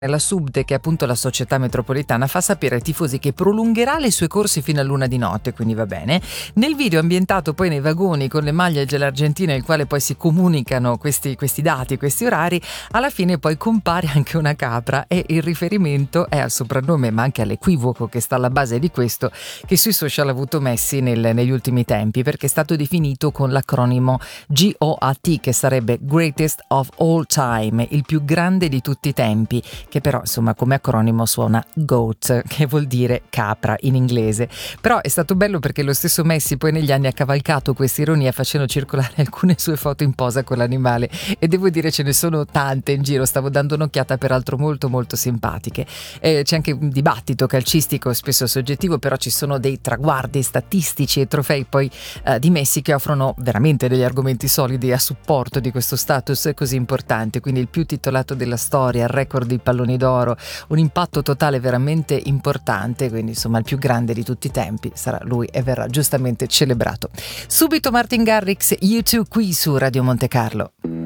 La SUBDE, che è appunto la società metropolitana, fa sapere ai tifosi che prolungherà le sue corse fino all'una di notte, quindi va bene. Nel video ambientato poi nei vagoni con le maglie dell'Argentina, nel quale poi si comunicano questi dati, questi orari, alla fine poi compare anche una capra, e il riferimento è al soprannome ma anche all'equivoco che sta alla base di questo, che sui social ha avuto Messi negli ultimi tempi, perché è stato definito con l'acronimo GOAT, che sarebbe Greatest of All Time, il più grande di tutti i tempi, che però insomma come acronimo suona GOAT, che vuol dire capra in inglese. Però è stato bello perché lo stesso Messi poi negli anni ha cavalcato questa ironia facendo circolare alcune sue foto in posa con l'animale, e devo dire ce ne sono tante in giro, stavo dando un'occhiata, peraltro molto molto simpatiche. C'è anche un dibattito calcistico spesso soggettivo, però ci sono dei traguardi statistici e trofei poi di Messi che offrono veramente degli argomenti solidi a supporto di questo status così importante, quindi il più titolato della storia, il record di palloni d'oro, un impatto totale veramente importante, quindi insomma il più grande di tutti i tempi sarà lui e verrà giustamente celebrato. Subito Martin Garrix, U2 qui su Radio Monte Carlo.